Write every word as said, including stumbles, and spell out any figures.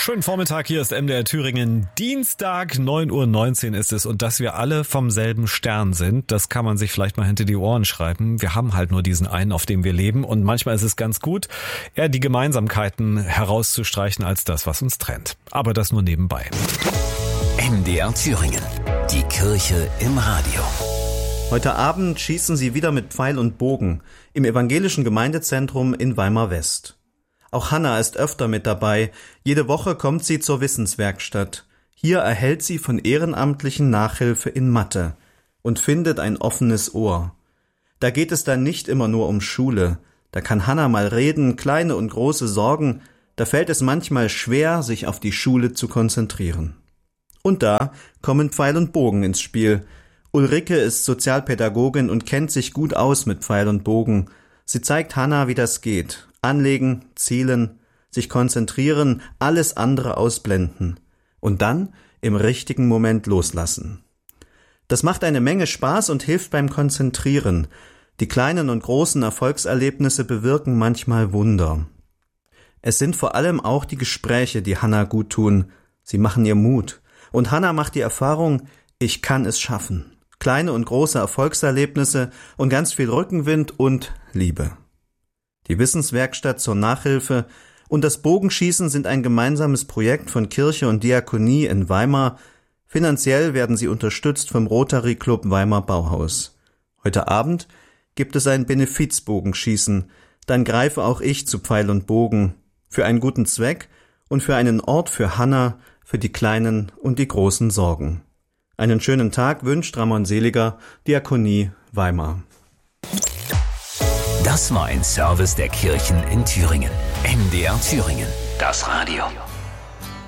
Schönen Vormittag, hier ist M D R Thüringen. Dienstag, neun Uhr neunzehn ist es, und dass wir alle vom selben Stern sind, das kann man sich vielleicht mal hinter die Ohren schreiben. Wir haben halt nur diesen einen, auf dem wir leben, und manchmal ist es ganz gut, eher die Gemeinsamkeiten herauszustreichen als das, was uns trennt. Aber das nur nebenbei. M D R Thüringen, die Kirche im Radio. Heute Abend schießen sie wieder mit Pfeil und Bogen im evangelischen Gemeindezentrum in Weimar West. Auch Hanna ist öfter mit dabei. Jede Woche kommt sie zur Wissenswerkstatt. Hier erhält sie von Ehrenamtlichen Nachhilfe in Mathe und findet ein offenes Ohr. Da geht es dann nicht immer nur um Schule. Da kann Hanna mal reden, kleine und große Sorgen. Da fällt es manchmal schwer, sich auf die Schule zu konzentrieren. Und da kommen Pfeil und Bogen ins Spiel. Ulrike ist Sozialpädagogin und kennt sich gut aus mit Pfeil und Bogen. Sie zeigt Hanna, wie das geht. Anlegen, zielen, sich konzentrieren, alles andere ausblenden. Und dann im richtigen Moment loslassen. Das macht eine Menge Spaß und hilft beim Konzentrieren. Die kleinen und großen Erfolgserlebnisse bewirken manchmal Wunder. Es sind vor allem auch die Gespräche, die Hanna gut tun. Sie machen ihr Mut. Und Hanna macht die Erfahrung, ich kann es schaffen. Kleine und große Erfolgserlebnisse und ganz viel Rückenwind und Liebe. Die Wissenswerkstatt zur Nachhilfe und das Bogenschießen sind ein gemeinsames Projekt von Kirche und Diakonie in Weimar. Finanziell werden sie unterstützt vom Rotary Club Weimar Bauhaus. Heute Abend gibt es ein Benefizbogenschießen. Dann greife auch ich zu Pfeil und Bogen. Für einen guten Zweck und für einen Ort für Hanna, für die kleinen und die großen Sorgen. Einen schönen Tag wünscht Ramon Seliger, Diakonie Weimar. Das war ein Service der Kirchen in Thüringen. M D R Thüringen, das Radio.